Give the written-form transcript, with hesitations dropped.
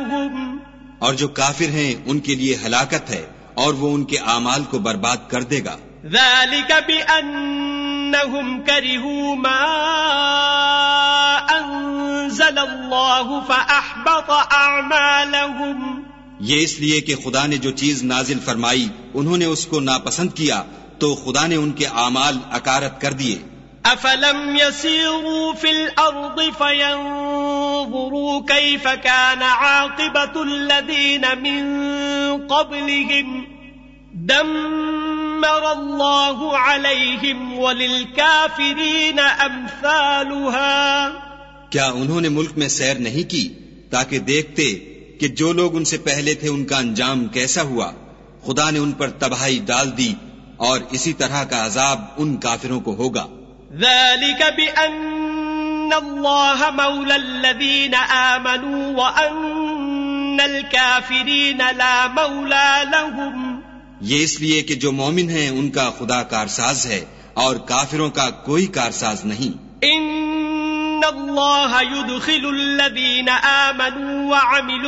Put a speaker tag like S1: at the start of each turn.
S1: لهم
S2: اور جو کافر ہیں ان کے لیے ہلاکت ہے اور وہ ان کے اعمال کو برباد کر دے گا.
S1: ذلك بأنهم كرهوا ما أنزل الله فأحبط أعمالهم.
S2: یہ اس لیے کہ خدا نے جو چیز نازل فرمائی انہوں نے اس کو ناپسند کیا تو خدا نے ان کے اعمال اکارت کر دیے.
S1: أفلم يسيروا في الأرض فينظروا كيف كان عاقبة الذين من قبلهم دمر الله عليهم وللكافرين أمثالها.
S2: کیا انہوں نے ملک میں سیر نہیں کی تاکہ دیکھتے کہ جو لوگ ان سے پہلے تھے ان کا انجام کیسا ہوا؟ خدا نے ان پر تباہی ڈال دی اور اسی طرح کا عذاب ان کافروں کو ہوگا.
S1: ذلك بأن الله مولى الذين آمنوا وأن الكافرين لا مولى لهم.
S2: یہ اس لیے کہ جو مومن ہیں ان کا خدا کارساز ہے اور کافروں کا کوئی کارساز نہیں.
S1: ان الله يدخل الذين آمنوا وعملوا